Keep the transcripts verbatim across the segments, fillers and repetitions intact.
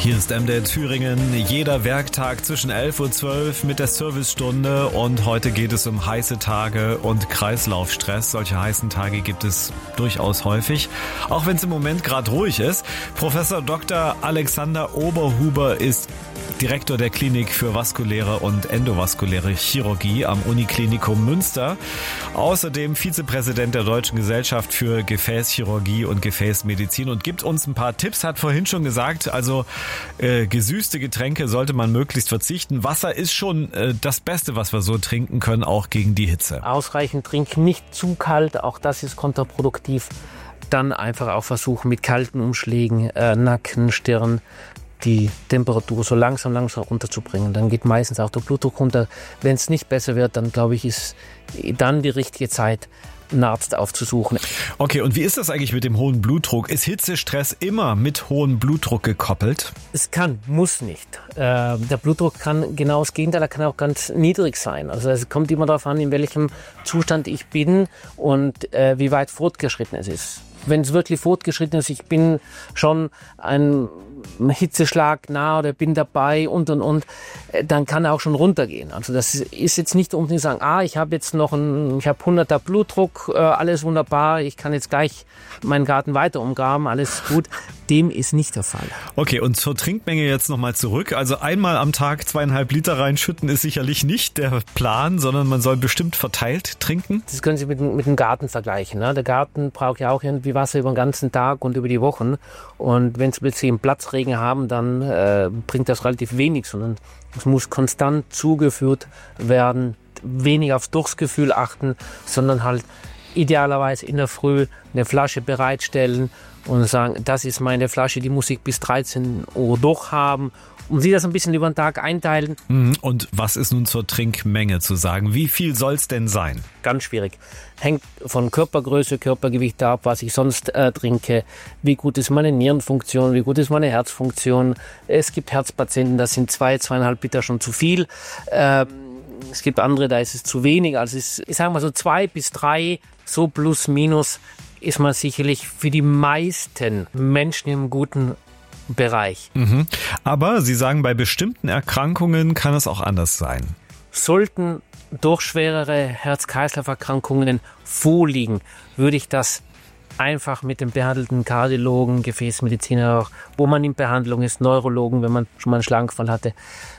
Hier ist M D R Thüringen, jeder Werktag zwischen elf und zwölf mit der Servicestunde und heute geht es um heiße Tage und Kreislaufstress. Solche heißen Tage gibt es durchaus häufig, auch wenn es im Moment gerade ruhig ist. Professor Doktor Alexander Oberhuber ist Direktor der Klinik für vaskuläre und endovaskuläre Chirurgie am Uniklinikum Münster. Außerdem Vizepräsident der Deutschen Gesellschaft für Gefäßchirurgie und Gefäßmedizin und gibt uns ein paar Tipps, hat vorhin schon gesagt, also äh, gesüßte Getränke sollte man möglichst verzichten. Wasser ist schon äh, das Beste, was wir so trinken können, auch gegen die Hitze. Ausreichend trinken, nicht zu kalt, auch das ist kontraproduktiv. Dann einfach auch versuchen mit kalten Umschlägen, äh, Nacken, Stirn, die Temperatur so langsam, langsam runterzubringen. Dann geht meistens auch der Blutdruck runter. Wenn es nicht besser wird, dann glaube ich, ist dann die richtige Zeit, einen Arzt aufzusuchen. Okay, und wie ist das eigentlich mit dem hohen Blutdruck? Ist Hitzestress immer mit hohem Blutdruck gekoppelt? Es kann, muss nicht. Äh, der Blutdruck kann genau das Gegenteil, er kann auch ganz niedrig sein. Also es kommt immer darauf an, in welchem Zustand ich bin und äh, wie weit fortgeschritten es ist. Wenn es wirklich fortgeschritten ist, ich bin schon ein Hitzeschlag nah oder bin dabei und und und, dann kann er auch schon runtergehen. Also das ist jetzt nicht unbedingt sagen, ah, ich habe jetzt noch einen, ich habe hunderter Blutdruck, äh, alles wunderbar, ich kann jetzt gleich meinen Garten weiter umgraben, alles gut. Dem ist nicht der Fall. Okay, und zur Trinkmenge jetzt nochmal zurück. Also einmal am Tag zweieinhalb Liter reinschütten ist sicherlich nicht der Plan, sondern man soll bestimmt verteilt trinken. Das können Sie mit, mit dem Garten vergleichen. Ne? Der Garten braucht ja auch irgendwie Wasser über den ganzen Tag und über die Wochen. Und wenn Sie plötzlich einen Platzregen haben, dann äh, bringt das relativ wenig, sondern es muss konstant zugeführt werden, wenig aufs Durstgefühl achten, sondern halt idealerweise in der Früh eine Flasche bereitstellen und sagen, das ist meine Flasche, die muss ich bis dreizehn Uhr durchhaben. Und Sie das ein bisschen über den Tag einteilen. Und was ist nun zur Trinkmenge zu sagen? Wie viel soll es denn sein? Ganz schwierig. Hängt von Körpergröße, Körpergewicht ab, was ich sonst äh, trinke. Wie gut ist meine Nierenfunktion, wie gut ist meine Herzfunktion. Es gibt Herzpatienten, das sind zwei, zweieinhalb Liter schon zu viel. Ähm, es gibt andere, da ist es zu wenig. Also es ist, ich sage mal so zwei bis drei, so plus minus, ist man sicherlich für die meisten Menschen im guten Bereich. Mhm. Aber Sie sagen, bei bestimmten Erkrankungen kann es auch anders sein. Sollten durch schwerere Herz-Kreislauf-Erkrankungen vorliegen, würde ich das einfach mit dem behandelten Kardiologen, Gefäßmediziner, auch, wo man in Behandlung ist, Neurologen, wenn man schon mal einen Schlaganfall hatte,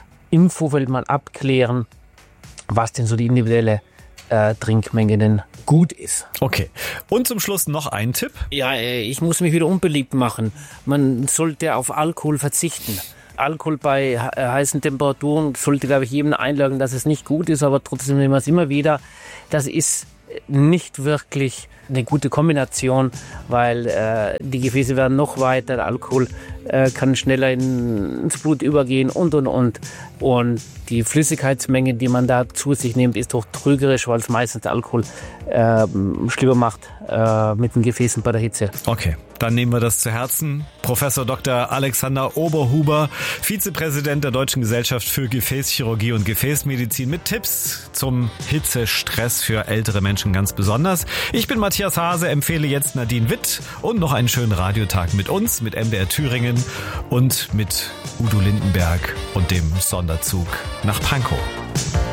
im Vorfeld mal abklären, was denn so die individuelle äh, Trinkmenge denn gut ist. Okay. Und zum Schluss noch ein Tipp. Ja, ich muss mich wieder unbeliebt machen. Man sollte auf Alkohol verzichten. Alkohol bei he- heißen Temperaturen sollte, glaube ich, jedem einleuchten, dass es nicht gut ist, aber trotzdem nehmen wir es immer wieder. Das ist nicht wirklich eine gute Kombination, weil äh, die Gefäße werden noch weiter, der Alkohol äh, kann schneller in, ins Blut übergehen und und und. Und die Flüssigkeitsmenge, die man da zu sich nimmt, ist doch trügerisch, weil es meistens der Alkohol äh, schlimmer macht äh, mit den Gefäßen bei der Hitze. Okay, dann nehmen wir das zu Herzen. Professor Doktor Alexander Oberhuber, Vizepräsident der Deutschen Gesellschaft für Gefäßchirurgie und Gefäßmedizin mit Tipps zum Hitzestress für ältere Menschen ganz besonders. Ich bin Matthias Hase, empfehle jetzt Nadine Witt und noch einen schönen Radiotag mit uns, mit M D R Thüringen und mit Udo Lindenberg und dem Sonderzug nach Pankow.